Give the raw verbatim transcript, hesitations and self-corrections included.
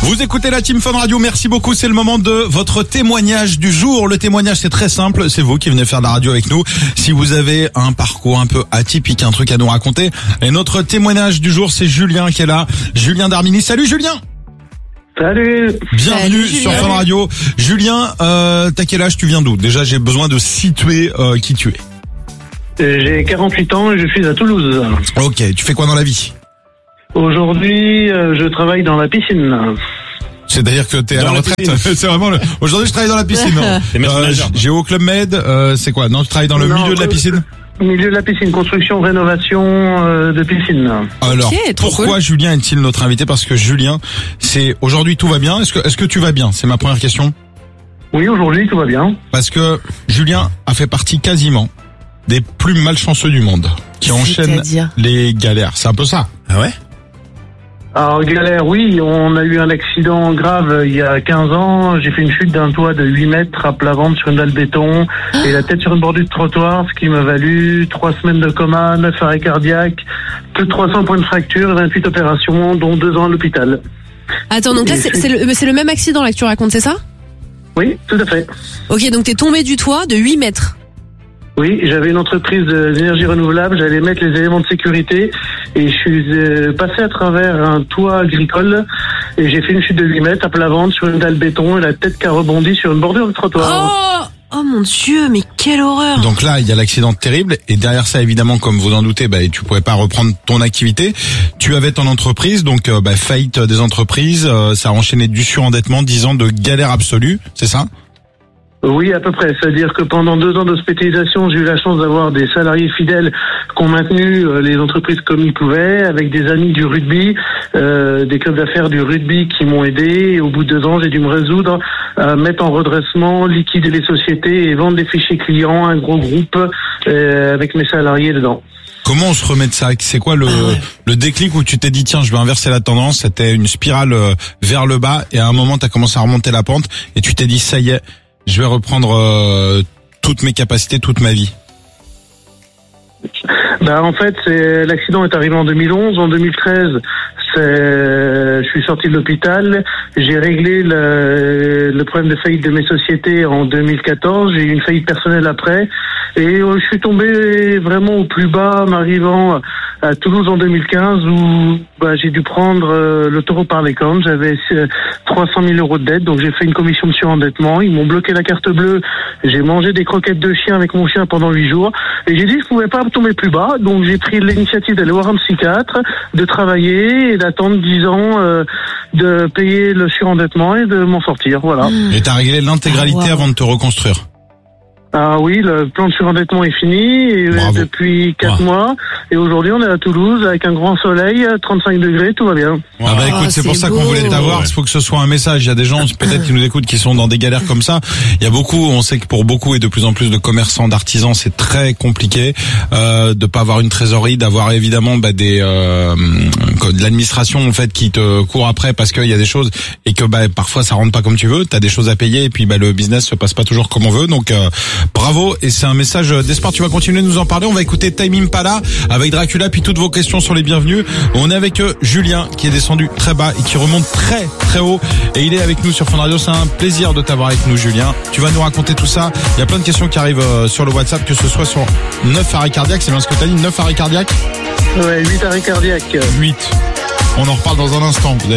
Vous écoutez la Team Fun Radio, merci beaucoup, c'est le moment de votre témoignage du jour. Le témoignage, c'est très simple, c'est vous qui venez faire de la radio avec nous. Si vous avez un parcours un peu atypique, un truc à nous raconter. Et notre témoignage du jour, c'est Julien qui est là. Julien d'Armilly. Salut Julien. Salut. Bienvenue Salut, sur Julien. Fun Radio. Julien, euh, t'as quel âge, tu viens d'où? Déjà, j'ai besoin de situer euh, qui tu es. J'ai quarante-huit ans et je suis à Toulouse. Ok, tu fais quoi dans la vie? Aujourd'hui, euh, je travaille dans la piscine. C'est-à-dire que t'es à Dans la la retraite. piscine. C'est vraiment le... Aujourd'hui, je travaille dans la piscine. Non. T'es maître Euh, nageur. j'ai au Club Med, euh, c'est quoi? Non, tu travailles dans le Non, milieu de la euh, piscine? Au milieu de la piscine, construction, rénovation euh, de piscine. Alors, Ok, trop pourquoi cool. Julien est-il notre invité? Parce que Julien, c'est aujourd'hui tout va bien. Est-ce que est-ce que tu vas bien? C'est ma première question. Oui, aujourd'hui, tout va bien. Parce que Julien a fait partie quasiment des plus malchanceux du monde, qui enchaînent C'est-à-dire les galères. C'est un peu ça. Ah ouais? Alors, galère, oui, on a eu un accident grave euh, il y a quinze ans. J'ai fait une chute d'un toit de huit mètres à plat ventre sur une dalle béton et la tête sur une bordure de trottoir, ce qui m'a valu trois semaines de coma, neuf arrêts cardiaques, plus de trois cents points de fracture, vingt-huit opérations, dont deux ans à l'hôpital. Attends, donc là, c'est c'est le, c'est le même accident là que tu racontes, c'est ça? Oui, tout à fait. Ok, donc t'es tombé du toit de huit mètres. Oui, j'avais une entreprise de- d'énergie renouvelable, j'allais mettre les éléments de sécurité et je suis euh, passé à travers un toit agricole et j'ai fait une chute de huit mètres à plat ventre sur une dalle béton et la tête qui a rebondi sur une bordure de trottoir. Oh Oh mon Dieu, mais quelle horreur. Donc là, il y a l'accident terrible et derrière ça, évidemment, comme vous en doutez, bah, tu pouvais pas reprendre ton activité. Tu avais ton entreprise, donc euh, bah, faillite des entreprises, euh, ça a enchaîné du surendettement, dix ans de galère absolue, c'est ça? Oui, à peu près. C'est-à-dire que pendant deux ans d'hospitalisation, j'ai eu la chance d'avoir des salariés fidèles qui ont maintenu euh, les entreprises comme ils pouvaient, avec des amis du rugby, euh, des clubs d'affaires du rugby qui m'ont aidé. Et au bout de deux ans, j'ai dû me résoudre à mettre en redressement, liquider les sociétés et vendre des fichiers clients à un gros groupe euh, avec mes salariés dedans. Comment on se remet de ça? C'est quoi le, le déclic où tu t'es dit tiens, je vais inverser la tendance? C'était une spirale euh, vers le bas et à un moment, tu as commencé à remonter la pente et tu t'es dit ça y est, je vais reprendre euh, toutes mes capacités, toute ma vie. Bah en fait, c'est l'accident est arrivé en deux mille onze. En deux mille treize, c'est, je suis sorti de l'hôpital. J'ai réglé le, le problème de faillite de mes sociétés en deux mille quatorze. J'ai eu une faillite personnelle après. Et euh, je suis tombé vraiment au plus bas, m'arrivant à Toulouse en deux mille quinze, où bah, j'ai dû prendre euh, le taureau par les cornes. J'avais euh, trois cent mille euros de dette, donc j'ai fait une commission de surendettement. Ils m'ont bloqué la carte bleue. J'ai mangé des croquettes de chien avec mon chien pendant huit jours. Et j'ai dit que je pouvais pas tomber plus bas, donc j'ai pris l'initiative d'aller voir un psychiatre, de travailler et d'attendre dix ans euh, de payer le surendettement et de m'en sortir. Voilà. Et t'as réglé l'intégralité Ah, wow. avant de te reconstruire. Ah oui, le plan de surendettement est fini et Bravo. depuis quatre Wow. mois. Et aujourd'hui, on est à Toulouse avec un grand soleil, trente-cinq degrés, tout va bien. Ah bah écoute, Oh, c'est pour c'est ça qu'on beau. voulait t'avoir. Ouais. Il faut que ce soit un message. Il y a des gens peut-être qui nous écoutent qui sont dans des galères comme ça. Il y a beaucoup, on sait que pour beaucoup et de plus en plus de commerçants, d'artisans, c'est très compliqué euh, de pas avoir une trésorerie, d'avoir évidemment bah, des euh, de l'administration en fait qui te court après parce qu'il y a des choses et que bah parfois ça rentre pas comme tu veux. T'as des choses à payer et puis bah le business se passe pas toujours comme on veut. Donc euh, bravo et c'est un message d'espoir. Tu vas continuer de nous en parler. On va écouter Time Impala avec Dracula puis toutes vos questions sont les bienvenues. On est avec euh, Julien qui est descendu très bas et qui remonte très très haut et il est avec nous sur Fun Radio. C'est un plaisir de t'avoir avec nous, Julien. Tu vas nous raconter tout ça. Il y a plein de questions qui arrivent euh, sur le WhatsApp, que ce soit sur neuf arrêts cardiaques, c'est bien ce que t'as dit, neuf arrêts cardiaques, Ouais, huit arrêts cardiaques. huit. On en reparle dans un instant. Vous avez